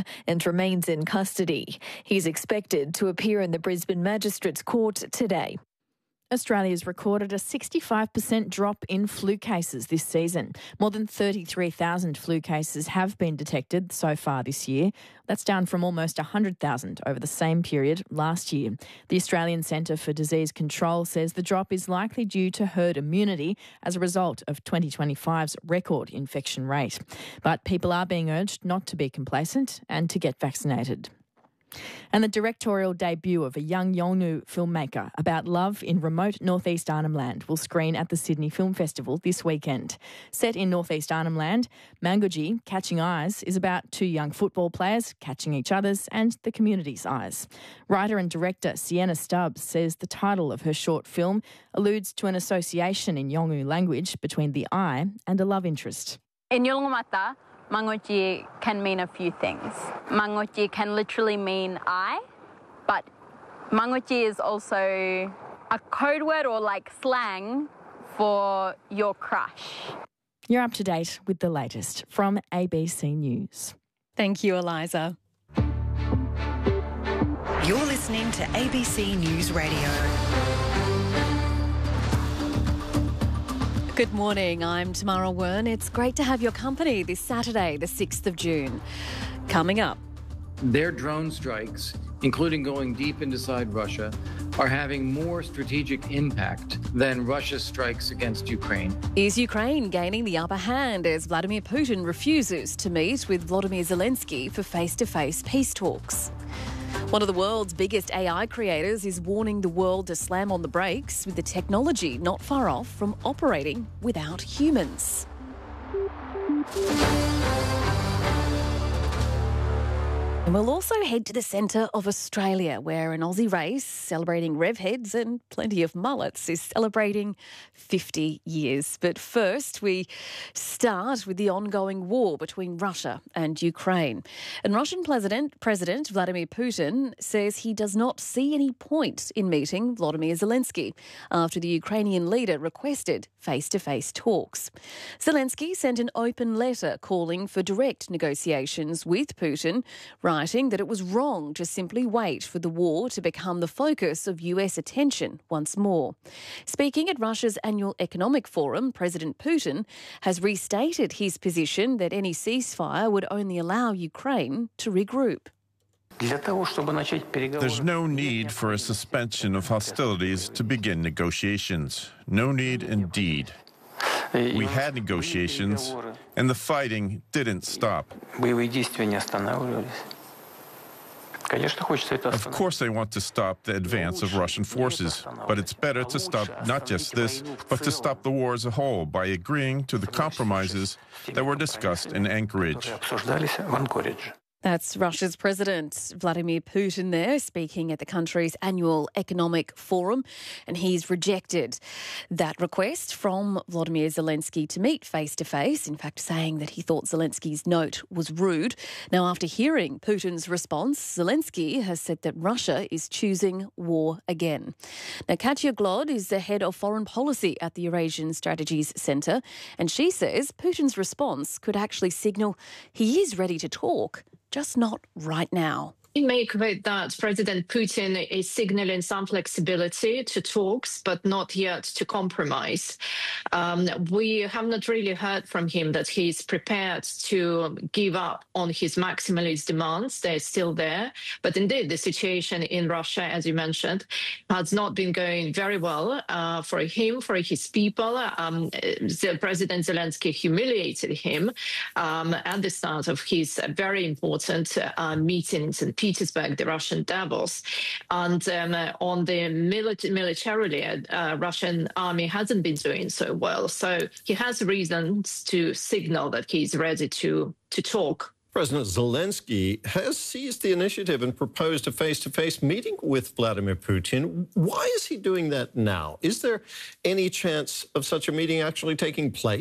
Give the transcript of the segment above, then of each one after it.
and remains in custody. He's expected to appear in the Brisbane Magistrates Court today. Australia's recorded a 65% drop in flu cases this season. More than 33,000 flu cases have been detected so far this year. That's down from almost 100,000 over the same period last year. The Australian Centre for Disease Control says the drop is likely due to herd immunity as a result of 2025's record infection rate. But people are being urged not to be complacent and to get vaccinated. And the directorial debut of a young Yolngu filmmaker about love in remote northeast Arnhem Land will screen at the Sydney Film Festival this weekend. Set in northeast Arnhem Land, Manguji, Catching Eyes, is about two young football players catching each other's and the community's eyes. Writer and director Sienna Stubbs says the title of her short film alludes to an association in Yolngu language between the eye and a love interest. In Yolngu Manguji can mean a few things. Manguji can literally mean eye, but Manguji is also a code word or like slang for your crush. You're up to date with the latest from ABC News. Thank you, Eliza. You're listening to ABC News Radio. Good morning, I'm Tamara Wern. It's great to have your company this Saturday, the 6th of June. Coming up. Their drone strikes, including going deep inside Russia, are having more strategic impact than Russia's strikes against Ukraine. Is Ukraine gaining the upper hand as Vladimir Putin refuses to meet with Volodymyr Zelensky for face-to-face peace talks? One of the world's biggest AI creators is warning the world to slam on the brakes with the technology not far off from operating without humans. And we'll also head to the centre of Australia, where an Aussie race celebrating rev heads and plenty of mullets is celebrating 50 years. But first, we start with the ongoing war between Russia and Ukraine. And Russian President Vladimir Putin says he does not see any point in meeting Volodymyr Zelensky after the Ukrainian leader requested face-to-face talks. Zelensky sent an open letter calling for direct negotiations with Putin, writing that it was wrong to simply wait for the war to become the focus of US attention once more. Speaking at Russia's annual economic forum, President Putin has restated his position that any ceasefire would only allow Ukraine to regroup. There's no need for a suspension of hostilities to begin negotiations. No need indeed. We had negotiations, and the fighting didn't stop. Of course they want to stop the advance of Russian forces, but it's better to stop not just this, but to stop the war as a whole by agreeing to the compromises that were discussed in Anchorage. That's Russia's President Vladimir Putin there, speaking at the country's annual economic forum, and he's rejected that request from Volodymyr Zelensky to meet face-to-face, in fact saying that he thought Zelensky's note was rude. Now, after hearing Putin's response, Zelensky has said that Russia is choosing war again. Now, Katya Glod is the head of foreign policy at the Eurasian Strategies Centre, and she says Putin's response could actually signal he is ready to talk, just not right now. Make of it that President Putin is signaling some flexibility to talks, but not yet to compromise. We have not really heard from him that he's prepared to give up on his maximalist demands. They're still there. But indeed, the situation in Russia, as you mentioned, has not been going very well for him, for his people. President Zelensky humiliated him at the start of his very important meetings in Petersburg, the Russian Davos. And on the militarily, Russian army hasn't been doing so well. So he has reasons to signal that he's ready to talk. President Zelensky has seized the initiative and proposed a face-to-face meeting with Vladimir Putin. Why is he doing that now? Is there any chance of such a meeting actually taking place?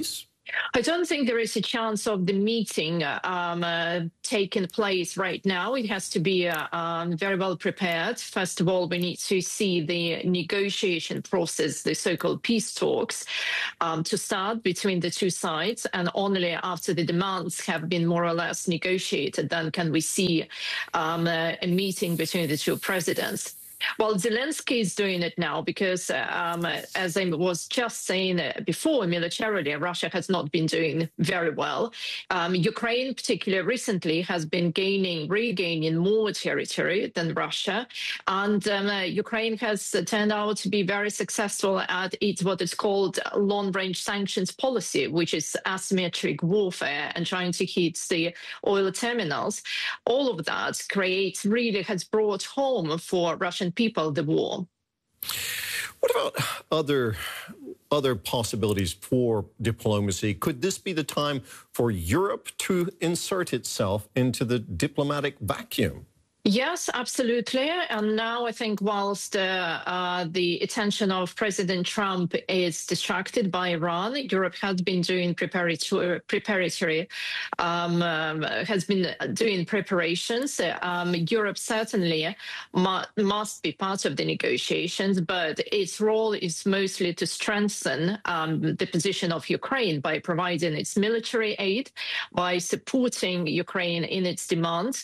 I don't think there is a chance of the meeting taking place right now. It has to be very well prepared. First of all, we need to see the negotiation process, the so-called peace talks, to start between the two sides. And only after the demands have been more or less negotiated, then can we see a meeting between the two presidents. Well, Zelensky is doing it now because, as I was just saying before, militarily, Russia has not been doing very well. Ukraine, particularly recently, has been regaining more territory than Russia. And Ukraine has turned out to be very successful at what is called long-range sanctions policy, which is asymmetric warfare and trying to hit the oil terminals. All of that has brought home for Russian people the war. What about other possibilities for diplomacy? Could this be the time for Europe to insert itself into the diplomatic vacuum? Yes, absolutely. And now I think whilst the attention of President Trump is distracted by Iran, Europe has been doing preparations. Europe certainly must be part of the negotiations, but its role is mostly to strengthen the position of Ukraine by providing its military aid, by supporting Ukraine in its demands,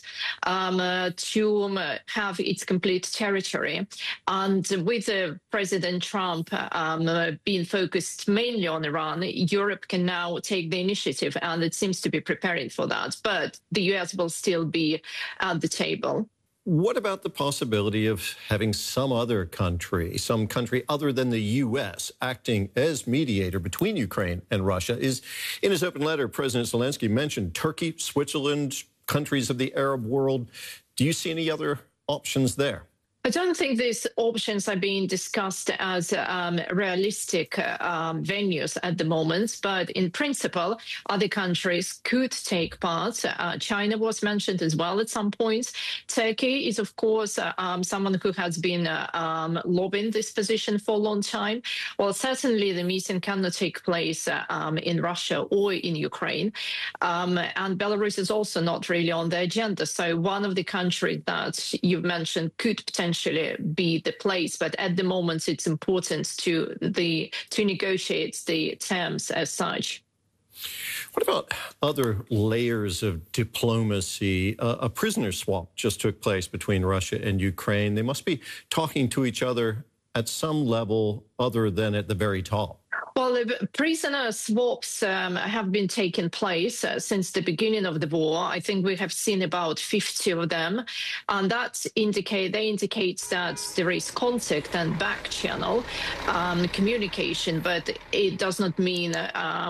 to have its complete territory. And with President Trump being focused mainly on Iran, Europe can now take the initiative, and it seems to be preparing for that. But the US will still be at the table. What about the possibility of having some country other than the U.S. acting as mediator between Ukraine and Russia? In his open letter, President Zelensky mentioned Turkey, Switzerland, countries of the Arab world. Do you see any other options there? I don't think these options are being discussed as realistic venues at the moment, but in principle, other countries could take part. China was mentioned as well at some point. Turkey is, of course, someone who has been lobbying this position for a long time. Well, certainly the meeting cannot take place in Russia or in Ukraine. And Belarus is also not really on the agenda. So one of the countries that you've mentioned could potentially be the place, but at the moment it's important to negotiate the terms as such. What about other layers of diplomacy? A prisoner swap just took place between Russia and Ukraine. They must be talking to each other at some level other than at the very top. Well, prisoner swaps have been taking place since the beginning of the war. I think we have seen about 50 of them, and that indicate that there is contact and back channel communication, but it does not mean there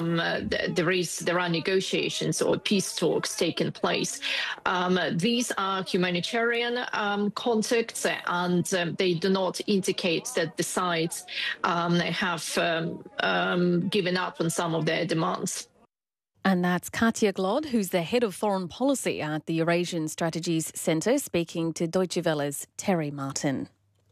are negotiations or peace talks taking place. These are humanitarian contacts, and they do not indicate that the sides have given up on some of their demands. And that's Katja Glod, who's the head of foreign policy at the Eurasian Strategies Centre, speaking to Deutsche Welle's Terry Martin.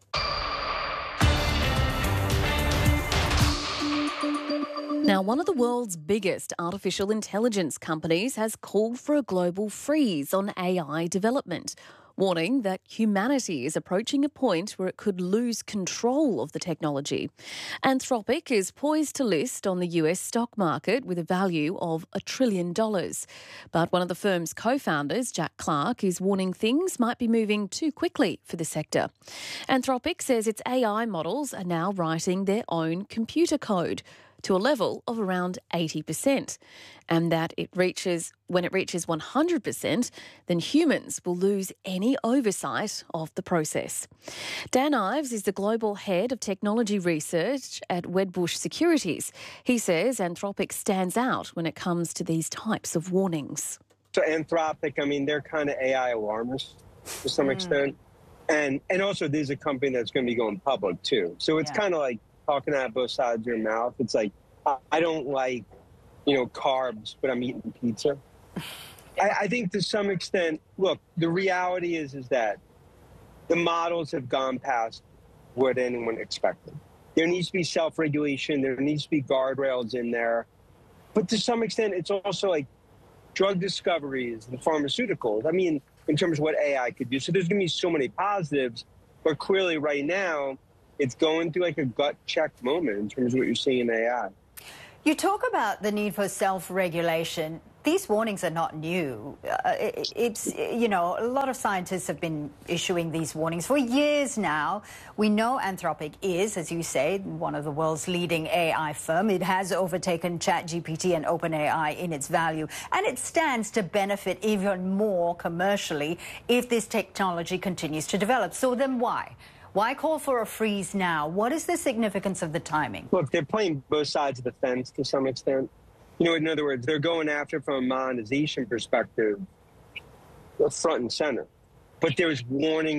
Now, one of the world's biggest artificial intelligence companies has called for a global freeze on AI development, warning that humanity is approaching a point where it could lose control of the technology. Anthropic is poised to list on the US stock market with a value of $1 trillion. But one of the firm's co-founders, Jack Clark, is warning things might be moving too quickly for the sector. Anthropic says its AI models are now writing their own computer code to a level of around 80%, and that when it reaches 100%, then humans will lose any oversight of the process. Dan Ives is the global head of technology research at Wedbush Securities. He says Anthropic stands out when it comes to these types of warnings. So Anthropic, they're kind of AI alarmists to some extent. And also there's a company that's going to be going public too. So it's kind of like talking out of both sides of your mouth. It's like, I don't like, carbs, but I'm eating pizza. I think to some extent, look, the reality is that the models have gone past what anyone expected. There needs to be self-regulation. There needs to be guardrails in there. But to some extent, it's also like drug discoveries and pharmaceuticals. I mean, in terms of what AI could do. So there's going to be so many positives, but clearly right now, it's going through like a gut check moment in terms of what you're seeing in AI. You talk about the need for self-regulation. These warnings are not new. You know, a lot of scientists have been issuing these warnings for years now. We know Anthropic is, as you say, one of the world's leading AI firm. It has overtaken ChatGPT and OpenAI in its value, and it stands to benefit even more commercially if this technology continues to develop. So then why? Why call for a freeze now? What is the significance of the timing? Look, they're playing both sides of the fence to some extent. You know, in other words, they're going after from a monetization perspective, front and center. But there's warning